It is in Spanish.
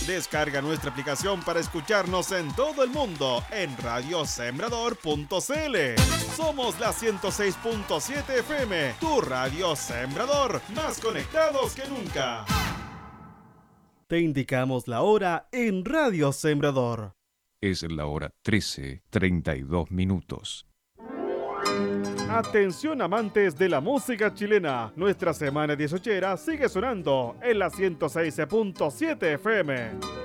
Descarga nuestra aplicación para escucharnos en todo el mundo en radiosembrador.cl. Somos la 106.7 FM, tu radio Sembrador, más conectados que nunca. Te indicamos la hora en Radio Sembrador. Es la hora 13:32. Atención amantes de la música chilena, nuestra semana 18 sigue sonando en la 106.7 FM.